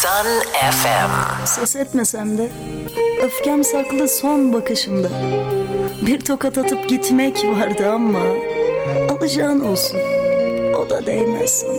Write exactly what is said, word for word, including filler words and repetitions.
Sun F M. Ses etmesem de öfkem saklı son bakışımda. Bir tokat atıp gitmek vardı ama alacağın olsun, o da değmez sana.